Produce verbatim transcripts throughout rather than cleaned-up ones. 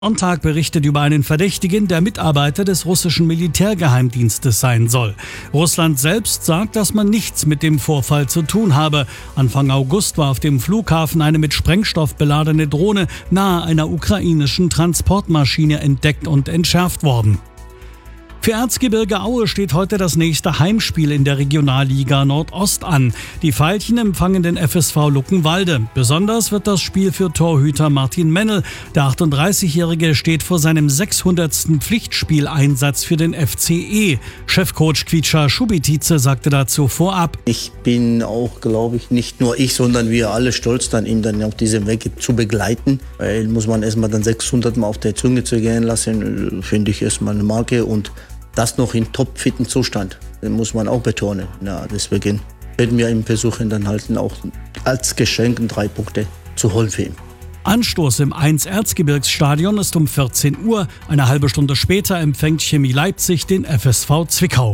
Sonntag berichtet über einen Verdächtigen, der Mitarbeiter des russischen Militärgeheimdienstes sein soll. Russland selbst sagt, dass man nichts mit dem Vorfall zu tun habe. Anfang August war auf dem Flughafen eine mit Sprengstoff beladene Drohne nahe einer ukrainischen Transportmaschine entdeckt und entschärft worden. Für Erzgebirge Aue steht heute das nächste Heimspiel in der Regionalliga Nordost an. Die Veilchen empfangen den F S V Luckenwalde. Besonders wird das Spiel für Torhüter Martin Mennel. Der achtunddreißigjährige steht vor seinem sechshundertsten Pflichtspieleinsatz für den F C E. Chefcoach Kvicha Schubitice sagte dazu vorab: Ich bin auch, glaube ich, nicht nur ich, sondern wir alle stolz, dann ihn dann auf diesem Weg zu begleiten. Weil muss man erstmal dann sechshundert Mal auf der Zunge zergehen lassen, finde ich erstmal eine Marke, und das noch in topfitten Zustand, das muss man auch betonen. Ja, deswegen werden wir ihm versuchen, dann halt auch als Geschenk drei Punkte zu holen für ihn. Anstoß im eins Erzgebirgsstadion ist um vierzehn Uhr. Eine halbe Stunde später empfängt Chemie Leipzig den F S V Zwickau.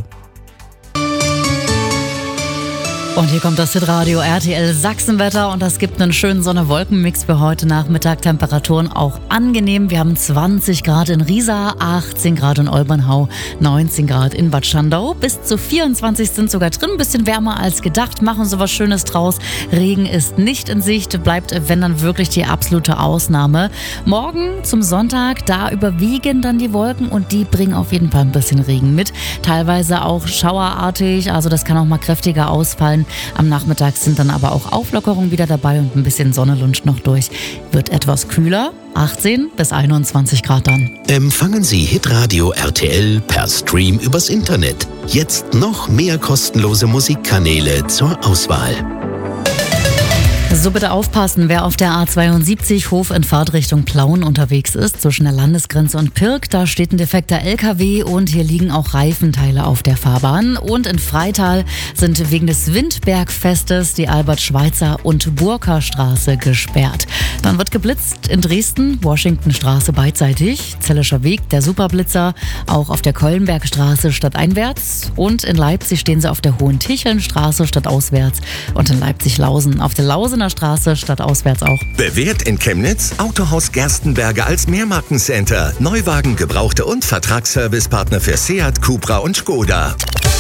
Und hier kommt das Hitradio R T L Sachsenwetter und das gibt einen schönen Sonne-Wolken-Mix für heute Nachmittag. Temperaturen auch angenehm. Wir haben zwanzig Grad in Riesa, achtzehn Grad in Olbernhau, neunzehn Grad in Bad Schandau. Bis zu vierundzwanzig sind sogar drin. Ein bisschen wärmer als gedacht. Machen so was Schönes draus. Regen ist nicht in Sicht. Bleibt, wenn dann wirklich, die absolute Ausnahme. Morgen zum Sonntag, da überwiegen dann die Wolken und die bringen auf jeden Fall ein bisschen Regen mit. Teilweise auch schauerartig. Also das kann auch mal kräftiger ausfallen. Am Nachmittag sind dann aber auch Auflockerungen wieder dabei und ein bisschen Sonne lunscht noch durch. Wird etwas kühler, achtzehn bis einundzwanzig Grad dann. Empfangen Sie Hitradio R T L per Stream übers Internet. Jetzt noch mehr kostenlose Musikkanäle zur Auswahl. So, bitte aufpassen, wer auf der A zweiundsiebzig Hof in Fahrtrichtung Plauen unterwegs ist, zwischen der Landesgrenze und Pirk, da steht ein defekter L K W und hier liegen auch Reifenteile auf der Fahrbahn. Und in Freital sind wegen des Windbergfestes die Albert-Schweitzer- und Burka-Straße gesperrt. Dann wird geblitzt in Dresden, Washingtonstraße beidseitig, Zellischer Weg, der Superblitzer, auch auf der Kölnbergstraße stadteinwärts, und in Leipzig stehen sie auf der Hohentichelnstraße stadtauswärts und in Leipzig-Lausen auf der Lausener Straße stadtauswärts auch. Bewährt in Chemnitz Autohaus Gerstenberger als Mehrmarkencenter. Neuwagen, Gebrauchte und Vertragsservicepartner für Seat, Cupra und Skoda.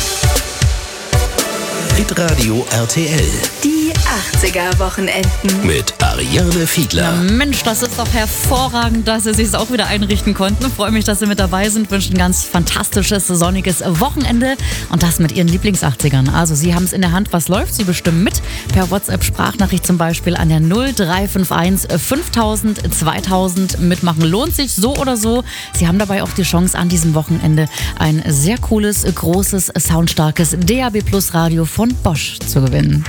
Hitradio R T L. Die achtziger-Wochenenden. Mit Ariane Fiedler. Ja, Mensch, das ist doch hervorragend, dass Sie sich auch wieder einrichten konnten. Ich freue mich, dass Sie mit dabei sind. Wünsche ein ganz fantastisches, sonniges Wochenende und das mit Ihren Lieblingsachtzigern. Also Sie haben es in der Hand, was läuft. Sie bestimmen mit per WhatsApp-Sprachnachricht zum Beispiel an der null drei fünf eins fünftausend zweitausend. Mitmachen lohnt sich so oder so. Sie haben dabei auch die Chance, an diesem Wochenende ein sehr cooles, großes, soundstarkes D A B Plus Radio von Bosch zu gewinnen.